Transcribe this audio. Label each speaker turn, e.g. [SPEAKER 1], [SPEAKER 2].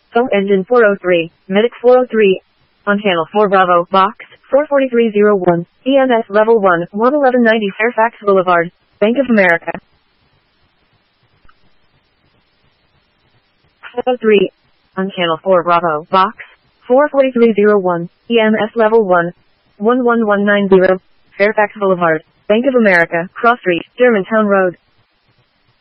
[SPEAKER 1] Phone engine 403, medic 403. On channel 4 Bravo, box 44301, EMS level 1, 11190 Fairfax Boulevard, Bank of America. 403. On channel 4 Bravo, box 44301, EMS level 1, 11190 Fairfax Boulevard, Bank of America, Cross Street, Germantown Road.